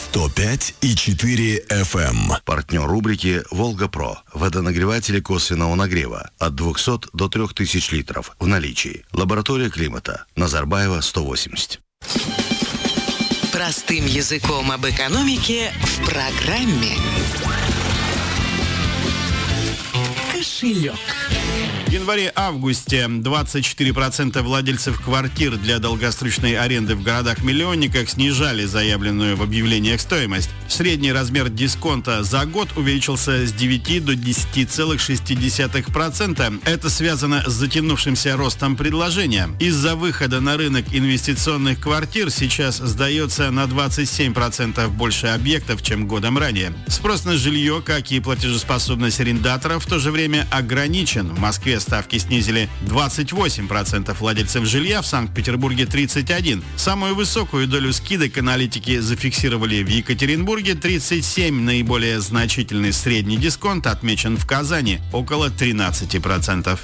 105,4 FM. Партнер рубрики «Волга-Про». Водонагреватели косвенного нагрева от 200 до 3000 литров в наличии. Лаборатория климата. Назарбаева, 180. Простым языком об экономике в программе «Кошелек». В январе-августе 24% владельцев квартир для долгосрочной аренды в городах-миллионниках снижали заявленную в объявлениях стоимость. Средний размер дисконта за год увеличился с 9 до 10,6%. Это связано с затянувшимся ростом предложения. Из-за выхода на рынок инвестиционных квартир сейчас сдается на 27% больше объектов, чем годом ранее. Спрос на жилье, как и платежеспособность арендаторов, в то же время ограничен. В Москве ставки снизили 28% владельцев жилья, в Санкт-Петербурге 31%. Самую высокую долю скидок аналитики зафиксировали в Екатеринбурге 37%. Наиболее значительный средний дисконт отмечен в Казани – около 13%.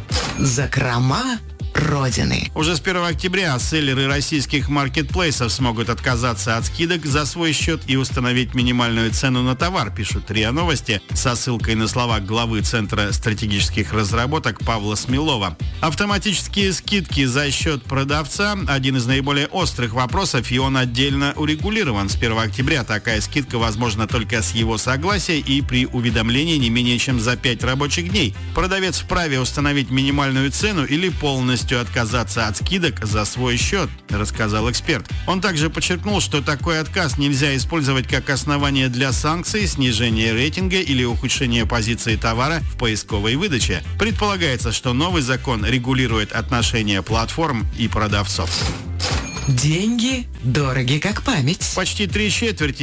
Закрома Родины. Уже с 1 октября селлеры российских маркетплейсов смогут отказаться от скидок за свой счет и установить минимальную цену на товар, пишут РИА Новости со ссылкой на слова главы Центра стратегических разработок Павла Смелова. Автоматические скидки за счет продавца – один из наиболее острых вопросов, и он отдельно урегулирован. С 1 октября такая скидка возможна только с его согласия и при уведомлении не менее чем за 5 рабочих дней. Продавец вправе установить минимальную цену или полностью отказаться от скидок за свой счет, рассказал эксперт. Он также подчеркнул, что такой отказ нельзя использовать как основание для санкций, снижения рейтинга или ухудшения позиции товара в поисковой выдаче. Предполагается, что новый закон регулирует отношения платформ и продавцов. Деньги дороги как память. Почти 3/4,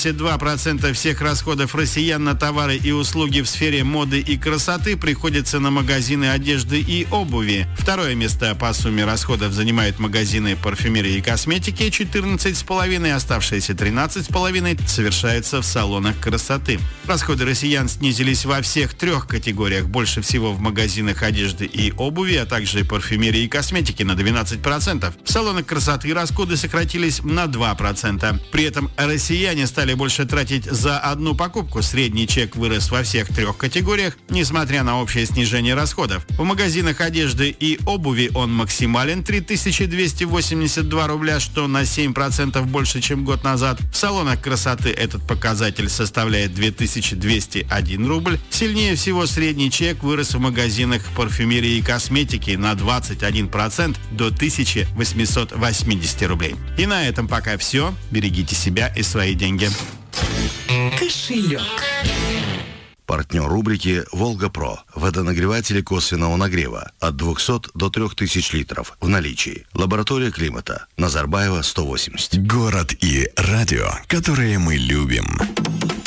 72% всех расходов россиян на товары и услуги в сфере моды и красоты приходится на магазины одежды и обуви. Второе место по сумме расходов занимают магазины парфюмерии и косметики, 14,5%, оставшиеся 13,5% совершаются в салонах красоты. Расходы россиян снизились во всех трех категориях. Больше всего в магазинах одежды и обуви, а также парфюмерии и косметики на 12%. В салонах красоты расходы сократились на 2%. При этом россияне стали больше тратить за одну покупку. Средний чек вырос во всех трех категориях, несмотря на общее снижение расходов. В магазинах одежды и обуви он максимален — 3282 рубля, что на 7% больше, чем год назад. В салонах красоты этот показатель составляет 2201 рубль. Сильнее всего средний чек вырос в магазинах парфюмерии и косметики на 21% до 1880 рублей. И на этом пока все. Берегите себя и свои деньги. Кошелек. Партнер рубрики «Волга-Про». Водонагреватели косвенного нагрева от 200 до 3000 литров в наличии. Лаборатория климата. Назарбаева, 180. Город и радио, которые мы любим.